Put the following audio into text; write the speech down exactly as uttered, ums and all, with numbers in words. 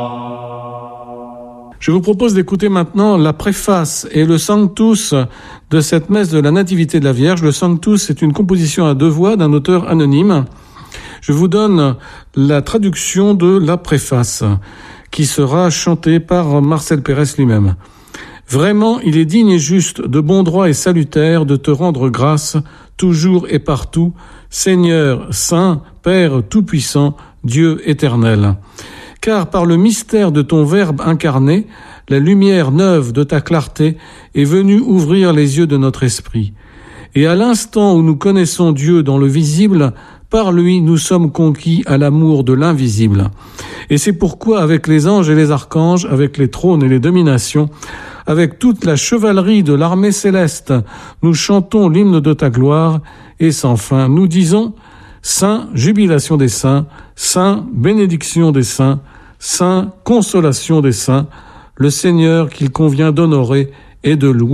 Je vous propose d'écouter maintenant la préface et le Sanctus de cette messe de la Nativité de la Vierge. Le Sanctus est une composition à deux voix d'un auteur anonyme. Je vous donne la traduction de la préface, qui sera chantée par Marcel Pérez lui-même. Vraiment, il est digne et juste, de bon droit et salutaire, de te rendre grâce, toujours et partout, Seigneur, Saint, Père Tout-Puissant, Dieu éternel. Car par le mystère de ton Verbe incarné, la lumière neuve de ta clarté est venue ouvrir les yeux de notre esprit. Et à l'instant où nous connaissons Dieu dans le visible, par lui nous sommes conquis à l'amour de l'invisible. Et c'est pourquoi avec les anges et les archanges, avec les trônes et les dominations, avec toute la chevalerie de l'armée céleste, nous chantons l'hymne de ta gloire, et sans fin nous disons « Saint, jubilation des saints, Saint, bénédiction des saints, Saint, consolation des saints, le Seigneur qu'il convient d'honorer et de louer. »